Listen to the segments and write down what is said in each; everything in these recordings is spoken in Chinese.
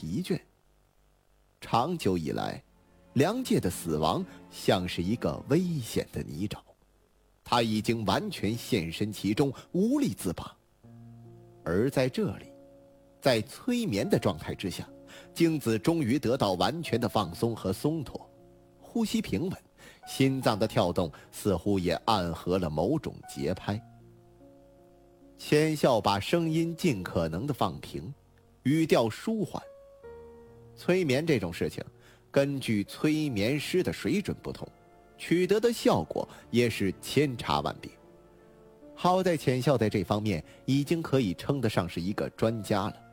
疲倦。长久以来，梁介的死亡像是一个危险的泥沼，他已经完全陷身其中，无力自拔。而在这里，在催眠的状态之下，京子终于得到完全的放松和松脱，呼吸平稳，心脏的跳动似乎也暗合了某种节拍。千笑把声音尽可能的放平，语调舒缓。催眠这种事情，根据催眠师的水准不同，取得的效果也是千差万别。好在浅笑在这方面已经可以称得上是一个专家了。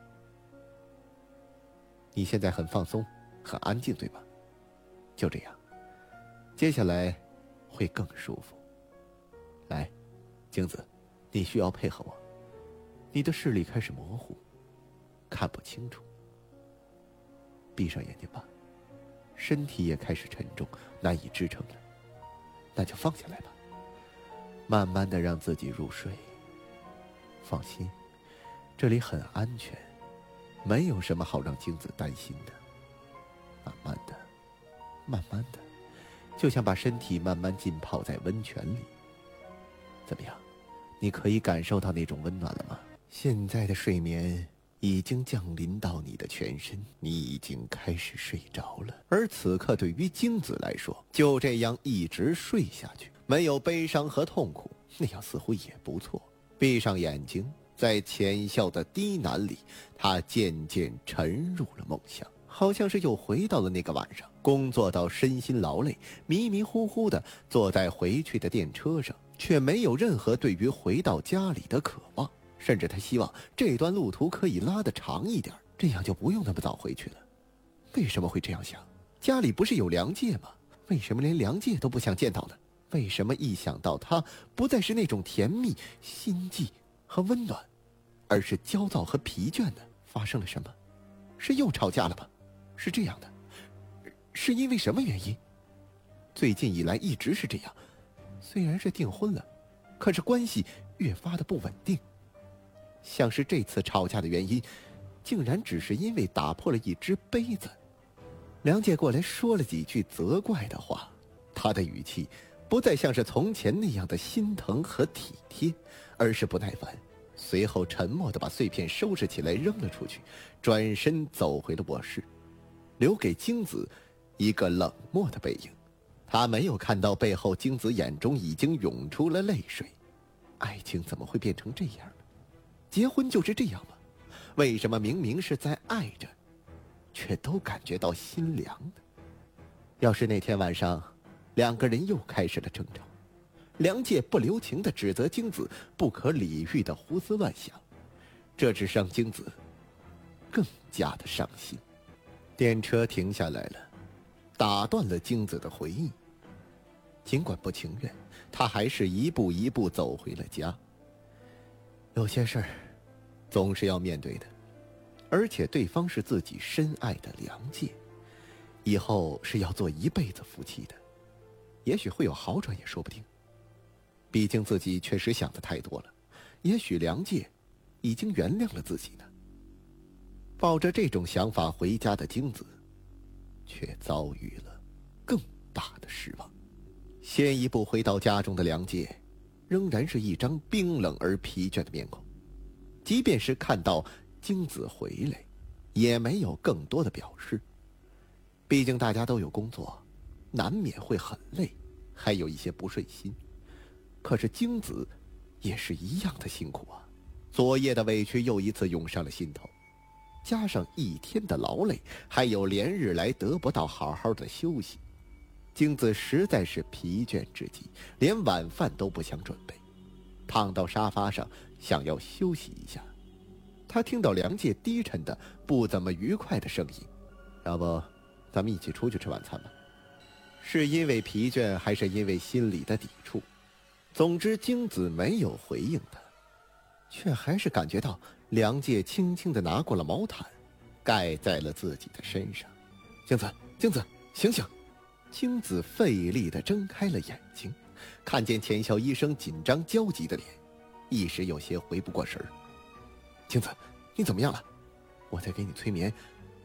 你现在很放松，很安静，对吧？就这样，接下来会更舒服。来，京子，你需要配合我。你的视力开始模糊，看不清楚。闭上眼睛吧，身体也开始沉重，难以支撑了。那就放下来吧，慢慢的让自己入睡。放心，这里很安全，没有什么好让京子担心的。慢慢的，慢慢的，就像把身体慢慢浸泡在温泉里。怎么样？你可以感受到那种温暖了吗？现在的睡眠已经降临到你的全身，你已经开始睡着了。而此刻对于京子来说，就这样一直睡下去，没有悲伤和痛苦，那样似乎也不错。闭上眼睛，在浅笑的低喃里，他渐渐沉入了梦乡，好像是又回到了那个晚上，工作到身心劳累，迷迷糊糊的坐在回去的电车上，却没有任何对于回到家里的渴望。甚至他希望这段路途可以拉得长一点，这样就不用那么早回去了。为什么会这样想？家里不是有梁介吗？为什么连梁介都不想见到呢？为什么一想到他，不再是那种甜蜜、心悸和温暖，而是焦躁和疲倦呢？发生了什么？是又吵架了吗？是这样的，是因为什么原因？最近以来一直是这样，虽然是订婚了，可是关系越发的不稳定。像是这次吵架的原因，竟然只是因为打破了一只杯子。梁介过来说了几句责怪的话，他的语气不再像是从前那样的心疼和体贴，而是不耐烦。随后沉默地把碎片收拾起来扔了出去，转身走回了卧室，留给京子一个冷漠的背影。他没有看到背后京子眼中已经涌出了泪水。爱情怎么会变成这样呢？结婚就是这样吗？为什么明明是在爱着，却都感觉到心凉的？要是那天晚上两个人又开始了争吵，梁介不留情地指责京子不可理喻的胡思乱想，这只让京子更加的伤心。电车停下来了，打断了京子的回忆。尽管不情愿，他还是一步一步走回了家。有些事儿总是要面对的，而且对方是自己深爱的梁介，以后是要做一辈子夫妻的，也许会有好转也说不定。毕竟自己确实想的太多了，也许梁介已经原谅了自己呢。抱着这种想法回家的京子，却遭遇了更大的失望。先一步回到家中的梁介，仍然是一张冰冷而疲倦的面孔，即便是看到京子回来，也没有更多的表示。毕竟大家都有工作，难免会很累，还有一些不顺心。可是京子也是一样的辛苦啊，昨夜的委屈又一次涌上了心头，加上一天的劳累，还有连日来得不到好好的休息，京子实在是疲倦至极，连晚饭都不想准备，躺到沙发上想要休息一下。他听到梁介低沉的不怎么愉快的声音，要不咱们一起出去吃晚餐吧？是因为疲倦还是因为心里的抵触，总之京子没有回应他，却还是感觉到梁介轻轻地拿过了毛毯，盖在了自己的身上。京子，京子，醒醒！京子费力地睁开了眼睛，看见钱孝医生紧张焦急的脸，一时有些回不过神儿。京子，你怎么样了？我在给你催眠，